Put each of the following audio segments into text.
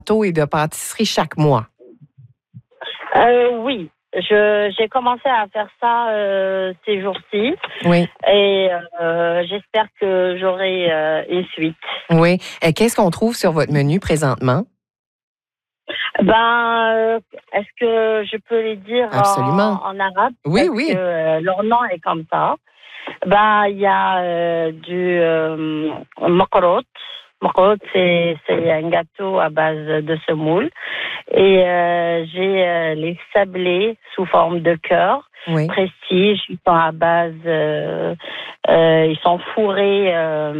gâteaux et de pâtisserie chaque mois. Oui. J'ai commencé à faire ça ces jours-ci. Oui. Et j'espère que j'aurai une suite. Oui. Qu'est-ce qu'on trouve sur votre menu présentement? Est-ce que je peux les dire Absolument. en arabe? Oui, Parce oui. que leur nom est comme ça. Il y a du makrot. Makrot, c'est un gâteau à base de semoule. Et j'ai les sablés sous forme de cœur. Oui. Prestige, ils sont à base, ils sont fourrés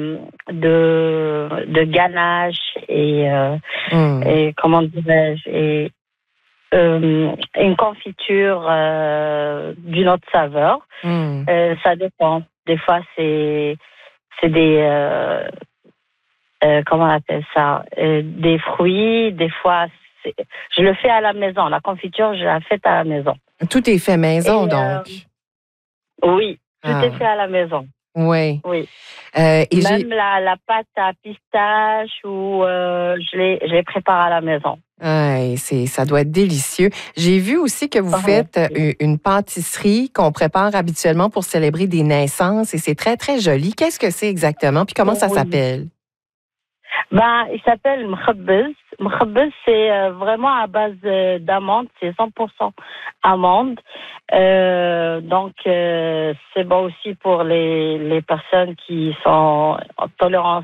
de ganache et comment dirais-je, et une confiture d'une autre saveur. Ça dépend. Des fois, c'est des comment on appelle ça, des fruits. Des fois, je le fais à la maison. La confiture, je la fais à la maison. Tout est fait maison, donc. Oui, tout est fait à la maison. Oui. Oui. Et même la pâte à pistache, je les prépare à la maison. Ça doit être délicieux. J'ai vu aussi que vous faites une pâtisserie qu'on prépare habituellement pour célébrer des naissances et c'est très, très joli. Qu'est-ce que c'est exactement? Puis comment ça s'appelle? Il s'appelle mkhabbez. Mkhabbez, c'est vraiment à base d'amandes. C'est 100% amandes. Donc, c'est bon aussi pour les personnes qui sont en tolérance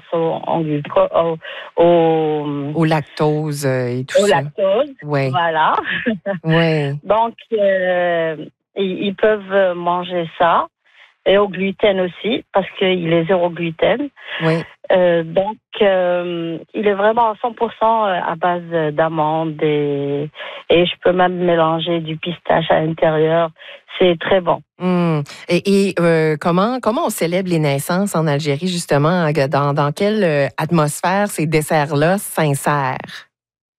au lactose et tout ça. Au lactose, oui. Voilà. Oui. Donc, ils peuvent manger ça. Et au gluten aussi, parce qu'il est zéro gluten. Oui. Donc, il est vraiment à 100% à base d'amandes et je peux même mélanger du pistache à l'intérieur. C'est très bon. Et comment on célèbre les naissances en Algérie, justement? Dans quelle atmosphère ces desserts-là s'insèrent?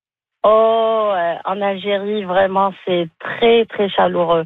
En Algérie, vraiment, c'est très, très chaleureux.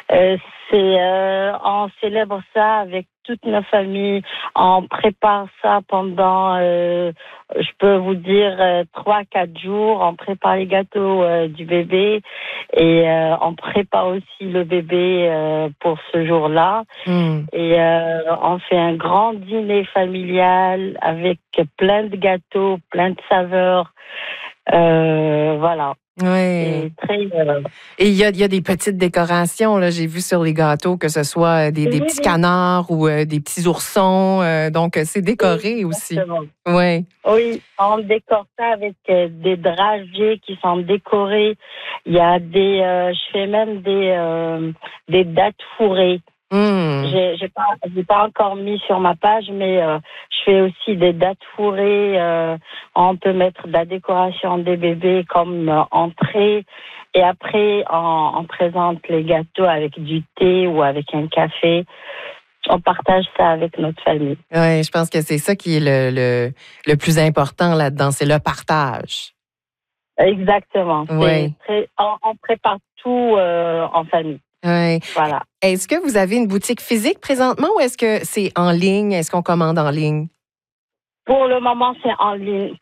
On célèbre ça avec toutes nos familles. On prépare ça pendant, je peux vous dire, 3-4 jours. On prépare les gâteaux du bébé et on prépare aussi le bébé pour ce jour-là. Et on fait un grand dîner familial avec plein de gâteaux, plein de saveurs. Voilà. Oui. Et il y a des petites décorations, là, j'ai vu sur les gâteaux, que ce soit des petits canards ou des petits oursons. Donc, c'est décoré aussi. Oui. Oui, on décore ça avec des dragées qui sont décorées. Il y a je fais même des dattes fourrées. J'ai pas encore mis sur ma page, mais je fais aussi des dattes fourrées. On peut mettre de la décoration des bébés comme entrée. Et après, on présente les gâteaux avec du thé ou avec un café. On partage ça avec notre famille. Oui, je pense que c'est ça qui est le plus important là-dedans, c'est le partage. Exactement. Oui. On prépare tout en famille. Oui. Voilà. Est-ce que vous avez une boutique physique présentement ou est-ce que c'est en ligne? Est-ce qu'on commande en ligne? Pour le moment, c'est en ligne.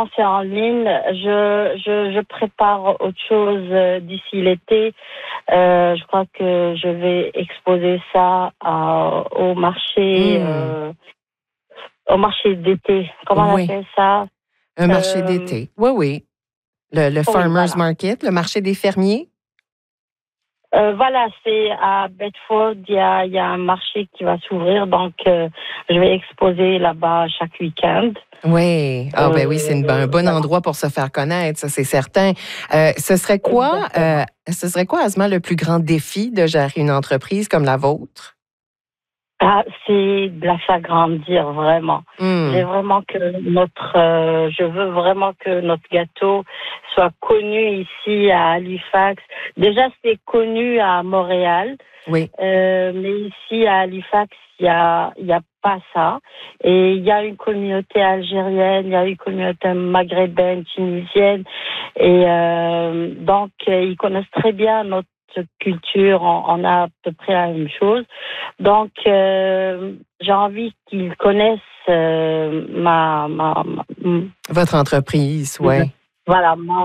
Je prépare autre chose d'ici l'été. Je crois que je vais exposer ça au marché d'été. Comment on appelle ça? Un marché d'été. Oui. Le Farmers Market, le marché des fermiers. Voilà, c'est à Bedford. Il y a un marché qui va s'ouvrir, donc je vais exposer là-bas chaque week-end. Oui. Oui, c'est un bon endroit pour se faire connaître, ça c'est certain. Ce serait quoi, Asma, le plus grand défi de gérer une entreprise comme la vôtre? C'est de la faire grandir, vraiment. Je veux vraiment que notre gâteau soit connu ici à Halifax. Déjà, c'est connu à Montréal. Oui. Mais ici à Halifax, il y a pas ça. Et il y a une communauté algérienne, il y a une communauté maghrébine, tunisienne. Et donc, ils connaissent très bien notre culture, on a à peu près la même chose. Donc, j'ai envie qu'ils connaissent votre entreprise, oui. Voilà,